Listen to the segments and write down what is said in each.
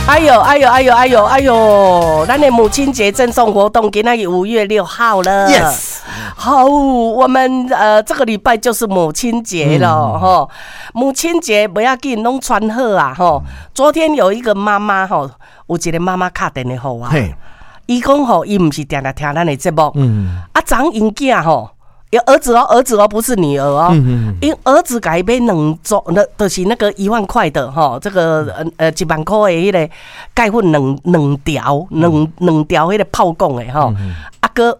哎呦！咱的母亲节赠送活动今天5月6号了。 Yes， 好，我们这个礼拜就是母亲节了哈。母亲节不要紧，拢穿好啊哈。昨天有一个妈妈哈，有一个妈妈打电话给我，伊讲吼，伊唔是定定听咱的节目，啊，昨因囝吼。有儿子哦，不是女儿哦。因儿子改买2周，就是那个1万块的哈，这个1万块的迄个钙粉两条迄个泡贡的哈，啊个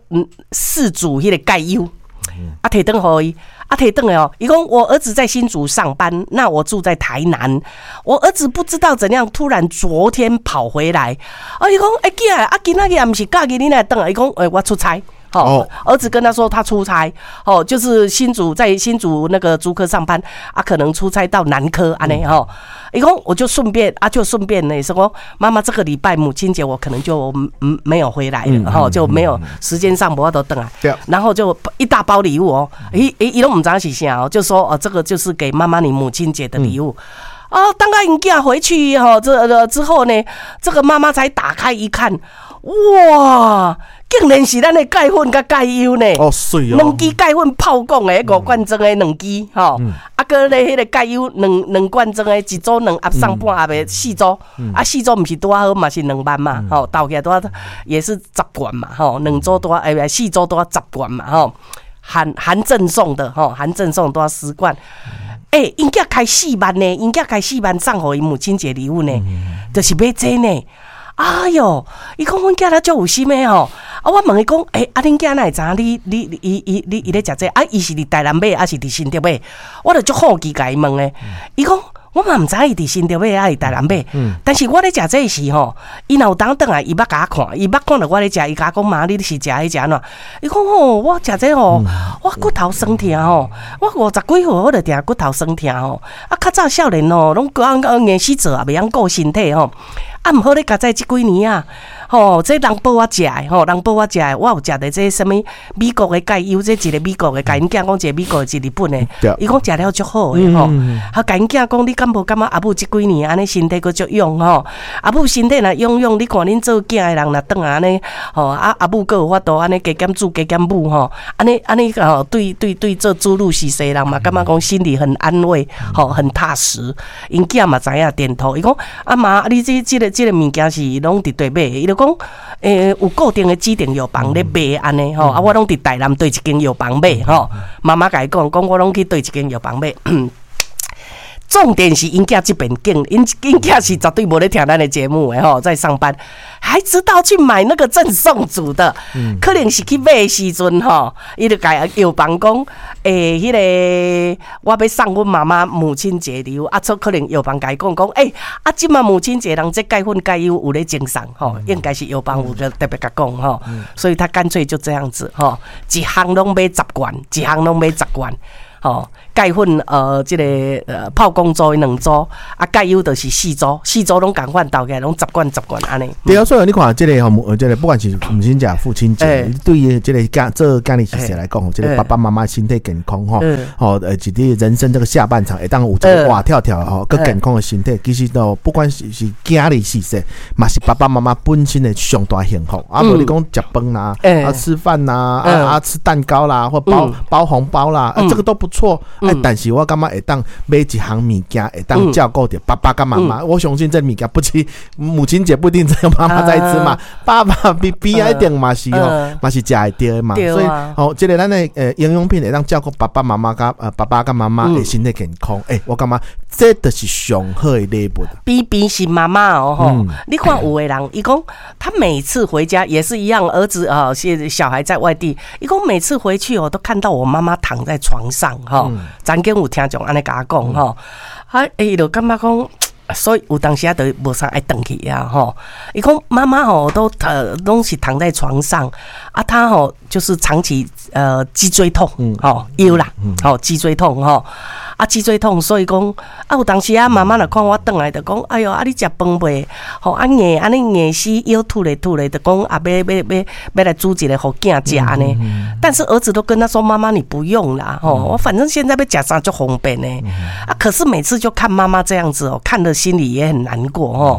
4组迄个钙油，啊摕转互伊，啊摕转的哦。伊讲我儿子在新竹上班，那我住在台南，我儿子不知道怎样突然昨天跑回来，啊伊讲囝啊今仔日也不是假日你来转啊，伊讲我出差。儿子跟他说他出差，就是在新竹那个竹科上班啊，可能出差到南科安尼哈。伊讲我就顺便呢说，妈妈这个礼拜母亲节我可能就没有回来了就没有时间上不要都等啊。然后就一大包礼物哦，伊都唔知道是啥哦，就说这个就是给妈妈你母亲节的礼物。当他因囝回去之后呢，这个妈妈才打开一看，哇！竟然是咱的钙粉甲钙油呢！ 水哦 ，2支钙粉泡讲的5罐装的2支吼，啊个咧迄个钙油两罐装的1组2盒上半盒的4组，啊4组不是多好嘛，是2万嘛，倒起来多也是10罐嘛，2组多4组多10罐嘛，含赠送的含赠送多10罐。因囝开4万呢，因囝开4万送互伊母亲节礼物呢，就是买这呢。哎哟，伊讲阮囝仔足有心的吼，我问伊讲，恁囝哪会知影你咧食这？伊是伫台南买，还是伫新竹买？我就足好奇甲伊问诶，伊讲我嘛毋知伊伫新竹买，还是台南买。但是我咧食这时吼，伊若有当转来，伊捌甲我看，伊捌看到我咧食，伊甲我讲妈，你是食迄食安怎？伊讲我食这吼，我骨头酸痛吼，我50几岁我就定骨头酸痛吼，啊，较早少年吼，拢讲硬死做也袂晓顾身体吼。毋好咧，甲在这几年啊，这人报我食的，人报我食的，我有食的这什么美国的钙油，这一个美国的，甲因囝讲一个美国的，一日本的，伊讲食了足好的吼，甲因囝讲你敢无感觉阿母这几年安尼身体佫足勇吼，阿母身体若勇，你看恁做囝的人若转来安尼，阿母佫有法度安尼加减煮加减母吼，安尼对做子女是谁人嘛，感觉讲心里很安慰，很踏实，因囝嘛知影点头，伊讲啊妈，你这个物件是拢伫对买，伊就讲，有固定的指定药房咧卖安尼吼，我拢伫台南对一间药房买吼，妈妈甲伊讲我拢去对一间药房买。重点是因囝这边因囝是绝对无咧听咱的节目的吼，在上班，还知道去买那个赠送组的，可能是去买的时阵吼，伊就甲药房讲，迄个我要送阮妈妈母亲节礼物，可能药房甲伊讲，即嘛母亲节人这钙粉钙油有咧赠送吼，应该是药房有特别甲讲吼，所以他干脆就这样子吼，一项拢买10罐，一项拢买10罐。钙粉这个泡公组2组，钙油就是4组拢共款倒起来，拢10罐安尼。 对啊，所以你看这个不管是母亲节、父亲节，对于这个做家里是谁来讲，这个爸爸妈妈身体健康一个人生这个下半场会当有这个活跳跳更健康的身体，其实都不管是家里是谁，嘛是爸爸妈妈本身的上大幸福。无你讲食饭啦，吃饭啦，吃蛋糕啦，或包红包啦，这个都不错。但是我感觉会当买一项物件，会当照顾到爸爸跟妈妈。我相信这物件不是母亲节不一定只有妈妈在吃嘛，爸爸比一定嘛是嘛是吃会到的嘛。所以这个咱的营养品会当照顾爸爸妈妈跟妈妈的身体健康。我感觉这就是上好的礼物。 比是妈妈你看有的人，伊讲他每次回家也是一样，儿子小孩在外地，伊讲每次回去都看到我妈妈躺在床上曾经有听众安尼甲我讲吼，就感觉讲，所以有当时就无啥爱回去啊吼。伊讲妈妈都拢是躺在床上，她就是长期脊椎痛腰啦脊椎痛脊椎痛，所以讲有当时妈妈若看我转来就讲，哎哟你食饭未？硬安尼硬死腰吐咧，就讲要来煮一个互囝食呢。但是儿子都跟他说，妈妈你不用啦我反正现在要食啥就方便呢可是每次就看妈妈这样子看了心里也很难过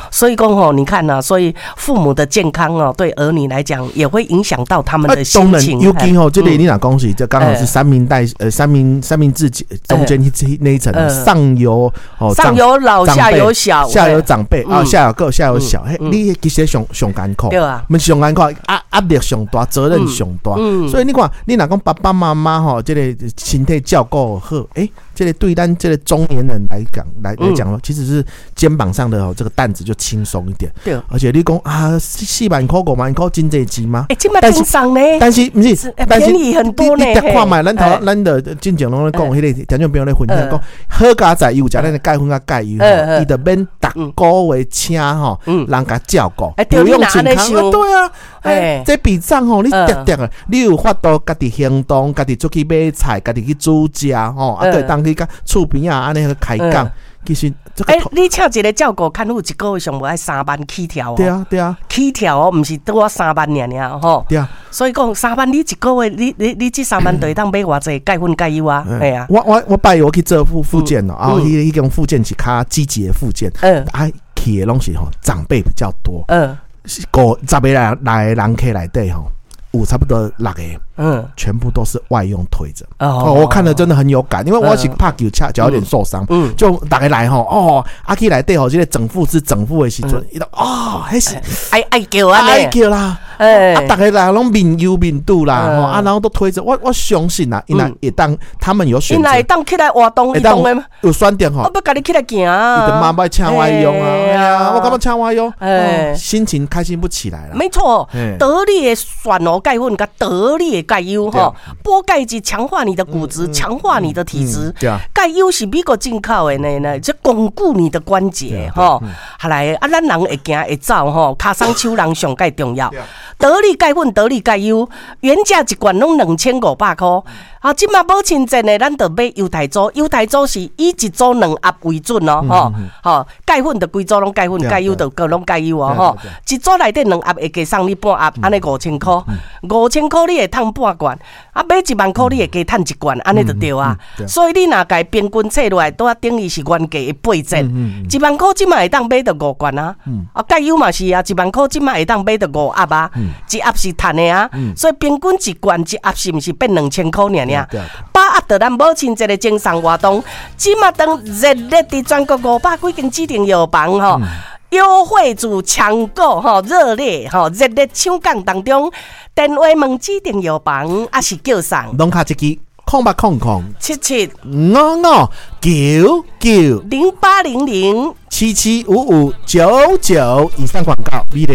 所以讲吼，你看呐，所以父母的健康哦，对儿女来讲也会影响到他们的心情。 尤其吼，这里你若讲是，这刚好是三明治中间那一层，上有老下有小， 下有长辈啊，下有个下有小，你其实上艰苦， 对啊， 我们上艰苦，压力上大，责任上大，所以你看，你若讲爸爸妈妈吼，这个身体照顾好，这个对咱这个中年人来讲其实是肩膀上的这个担子就轻松一点。对，而且你讲啊，4万块5万块真济钱吗？ 这么轻松呢？ 但是不是？ 便宜很多呢。 你看嘛，咱的进前拢咧讲，迄个听众朋友咧分享讲，好家在有食咱的钙粉甲钙油，伊就免逐个月请吼，人家照顾，不用健康。对啊，这笔账吼，你定定啊，你有法度家己行动，家己出去买菜，家己去煮食吼，对，当去甲厝边啊，安尼去开讲。其实你请一个照顾看护一个月上无爱3万起跳哦。 对啊， 起跳哦，毋是拄我3万尔吼。 对啊， 所以讲3万，你一个月你这3万就会当买偌济钙粉钙油啊？哎呀， 我拜我去做复健哦，然后迄种复健是较积极的复健，去的拢是吼长辈比较多，10个来人客内底吼。差不多6个，全部都是外用推着。我看了真的很有感，因为我是怕脚有点受伤，就大家来吼，阿去来对吼，这个整复的时阵，伊都迄是爱叫啊， 爱叫啦，大家来拢面油面肚啦，然后都推着，我相信啦，因为也当他们有选择， 因为当起来活动移动的， 有酸点吼， 我要跟你起来行，你的妈妈请外用啊，我干嘛请外用？心情开心不起来了。 没错，得力的选哦。钙粉跟得力的钙油哈，补钙质强化你的骨质，强化你的体质。钙油是美国进口的呢，就巩固你的关节哈。后来啊，咱人会行会走哈，脚松手人上介重要。得力钙粉、得力钙油，原价一罐拢2500块。啊，即马保清真的，咱就买犹太组。犹太组是以一组2盒为准哦，吼，钙粉就规组拢钙粉，钙油就各拢钙油哦，吼。一组内底2盒会加送你半盒，安尼5000块，5000块你会赚半罐，啊，买1万块你会加赚1罐，安尼就对啊。所以你若家平均测落来，都等于是原价的8折。1万块即马会当买到5罐啊，啊，钙油嘛是啊，1万块即马会当买到5盒啊，一盒是赚的啊，所以平均1罐一盒是毋是变2000块尔？把握到咱母亲节的精神活动，即马当热烈的全国500几间指定药房吼，优惠组抢购吼，热烈吼，热烈抢购当中，电话问指定药房，还是叫上拢卡一支 0800775599 0800775599以上广告，美丽